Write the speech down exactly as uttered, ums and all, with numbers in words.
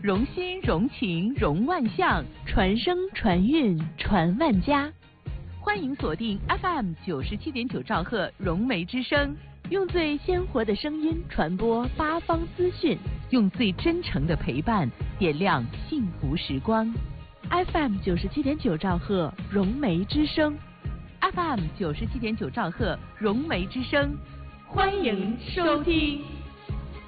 融心融情融万象，传声传韵传万家。欢迎锁定 F M 九十七点九兆赫融媒之声，用最鲜活的声音传播八方资讯，用最真诚的陪伴点亮幸福时光。F M 九十七点九兆赫融媒之声 ，F M 九十七点九兆赫融媒之声，欢迎收听。